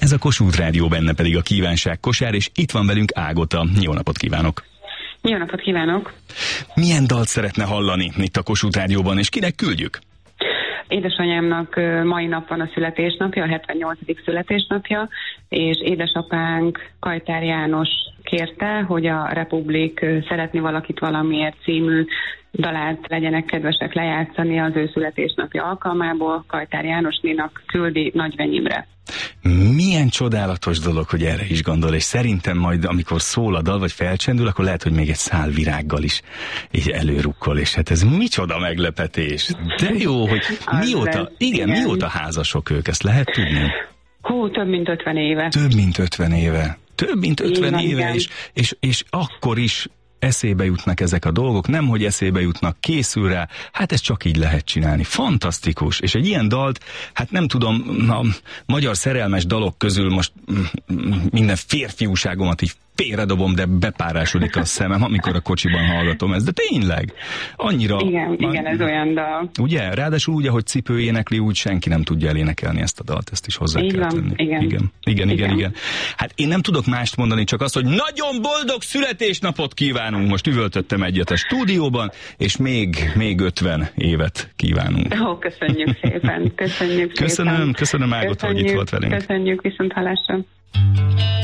Ez a Kossuth Rádió, benne pedig a kívánság kosár, és itt van velünk Ágota. Jó napot kívánok! Jó napot kívánok! Milyen dalt szeretne hallani itt a Kossuth Rádióban, és kinek küldjük? Édesanyámnak mai nap van a születésnapja, a 78. születésnapja, és édesapánk Kajtár János kérte, hogy a Republik Szeretni valakit valamiért című dalát legyenek kedvesek lejátszani az ő születésnapja alkalmából. Kajtár Jánosnénak küldi Nagyvegy Imre. Milyen csodálatos dolog, hogy erre is gondol, és szerintem majd, amikor szól a dal, vagy felcsendül, akkor lehet, hogy még egy szál virággal is így előrukkol, és hát ez micsoda meglepetés. De jó, hogy mióta házasok ők, ezt lehet tudni? Több mint 50 éve. Több mint 50 éve. Több mint 50 éve, és akkor is eszébe jutnak ezek a dolgok, nemhogy eszébe jutnak, készül rá, hát ezt csak így lehet csinálni. Fantasztikus, és egy ilyen dalt, hát nem tudom, a magyar szerelmes dalok közül most minden férfiúságomat így félredobom, de bepárásodik a szemem, amikor a kocsiban hallgatom ezt, de tényleg, annyira... Igen, ez olyan dal. Ugye? Ráadásul úgy, ahogy Cipő énekli, úgy senki nem tudja elénekelni ezt a dalt, ezt is hozzá kell tenni. Igen. Hát én nem tudok mást mondani, csak azt, hogy nagyon boldog születésnapot kívánunk. Most üvöltöttem egyet a stúdióban, és még 50 évet kívánunk. Köszönjük szépen. Köszönöm Ágota, hogy itt volt velünk. Köszönjük, viszont hallásra.